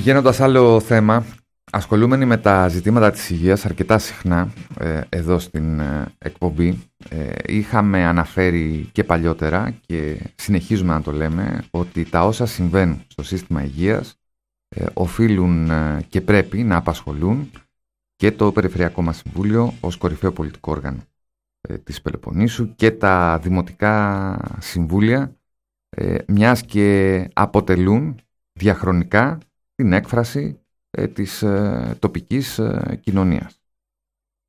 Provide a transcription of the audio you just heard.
Πηγαίνοντας άλλο θέμα, ασχολούμενοι με τα ζητήματα της υγείας αρκετά συχνά εδώ στην εκπομπή, είχαμε αναφέρει και παλιότερα και συνεχίζουμε να το λέμε ότι τα όσα συμβαίνουν στο σύστημα υγείας οφείλουν και πρέπει να απασχολούν και το Περιφερειακό μας Συμβούλιο ως κορυφαίο πολιτικό όργανο της Πελοποννήσου και τα Δημοτικά Συμβούλια, μιας και αποτελούν διαχρονικά την έκφραση της τοπικής κοινωνίας.